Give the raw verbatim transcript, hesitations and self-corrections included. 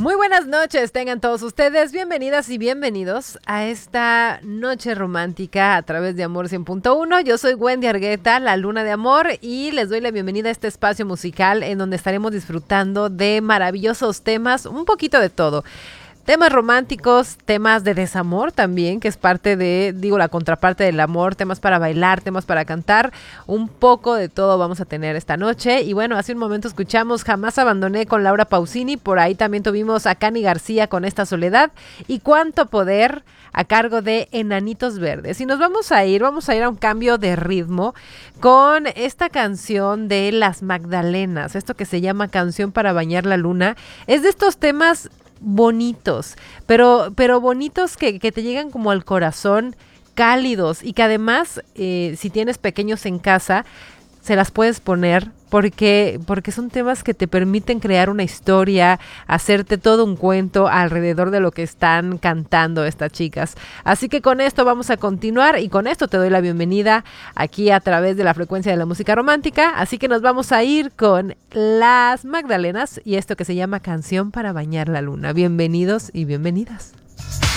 Muy buenas noches, tengan todos ustedes bienvenidas y bienvenidos a esta noche romántica a través de Amor cien punto uno. Yo soy Wendy Argueta, la luna de amor, y les doy la bienvenida a este espacio musical en donde estaremos disfrutando de maravillosos temas, un poquito de todo. Temas románticos, temas de desamor también, que es parte de, digo, la contraparte del amor, temas para bailar, temas para cantar, un poco de todo vamos a tener esta noche. Y bueno, hace un momento escuchamos Jamás Abandoné con Laura Pausini, por ahí también tuvimos a Cani García con Esta Soledad y Cuánto Poder a cargo de Enanitos Verdes. Y nos vamos a ir, vamos a ir a un cambio de ritmo con esta canción de Las Magdalenas, esto que se llama Canción para Bañar la Luna. Es de estos temas bonitos, pero, pero bonitos que, que te llegan como al corazón, cálidos, y que además, eh, si tienes pequeños en casa, se las puedes poner porque, porque son temas que te permiten crear una historia, hacerte todo un cuento alrededor de lo que están cantando estas chicas. Así que con esto vamos a continuar y con esto te doy la bienvenida aquí a través de la frecuencia de la música romántica. Así que nos vamos a ir con Las Magdalenas y esto que se llama Canción para Bañar la Luna. Bienvenidos y bienvenidas.